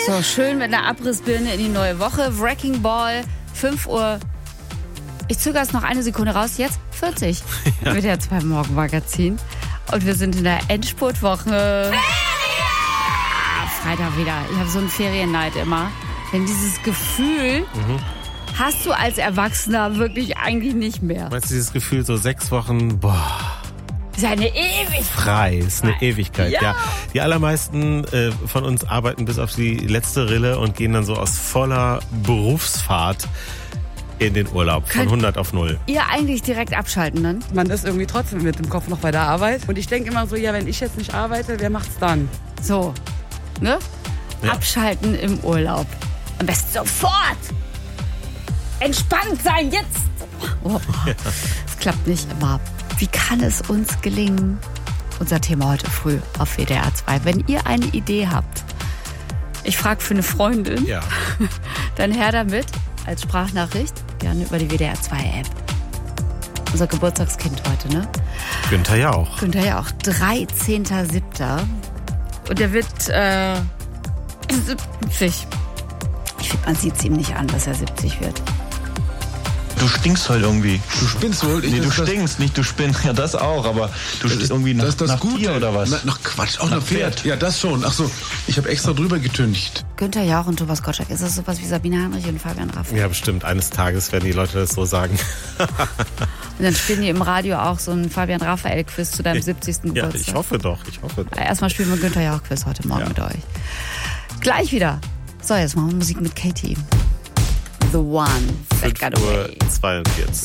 So, schön mit einer Abrissbirne in die neue Woche. Wrecking Ball, 5 Uhr. Ich zögere es noch eine Sekunde raus. Jetzt 40 mit der 2 Morgen-Magazin. Und wir sind in der Endspurtwoche. Freitag wieder. Ich habe so einen Ferienneid immer. Denn dieses Gefühl hast du als Erwachsener wirklich eigentlich nicht mehr. Meinst du dieses Gefühl, so 6 Wochen, Das ist eine Ewigkeit. frei, ist eine Ewigkeit. Ja. Die allermeisten von uns arbeiten bis auf die letzte Rille und gehen dann so aus voller Berufsfahrt in den Urlaub, von 100 auf 0. Ihr eigentlich direkt abschalten dann? Man ist irgendwie trotzdem mit dem Kopf noch bei der Arbeit. Und ich denke immer so, ja, wenn ich jetzt nicht arbeite, wer macht's dann? So, ne? Ja. Abschalten im Urlaub. Am besten sofort. Entspannt sein, jetzt. Oh, das klappt nicht immer. Wie kann es uns gelingen? Unser Thema heute früh auf WDR 2. Wenn ihr eine Idee habt, ich frage für eine Freundin, Ja. dann her damit als Sprachnachricht, gerne über die WDR 2 App. Unser Geburtstagskind heute, ne? Günther Jauch. Günther Jauch, 13.07. Und er wird 70. Ich finde, man sieht es ihm nicht an, dass er 70 wird. Du stinkst heute irgendwie. Du spinnst wohl. Nee, du stinkst, nicht du spinnst. Ja, das auch, aber du stinkst irgendwie nach, das ist das nach Gute. Tier oder was? Nach Quatsch, auch nach Pferd. Ja, das schon. Ach so, ich habe extra drüber getüncht. Günther Jauch und Thomas Gottschalk, ist das sowas wie Sabine Heinrich und Fabian Raffi? Ja, bestimmt. Eines Tages werden die Leute das so sagen. Und dann spielen die im Radio auch so einen Fabian Raphael-Quiz zu deinem 70. Ja, Geburtstag. ich hoffe doch. Erstmal spielen wir Günther Jauch-Quiz heute Morgen mit euch. Gleich wieder. So, jetzt machen wir Musik mit Katie. The One. That got away. 5:42 Uhr.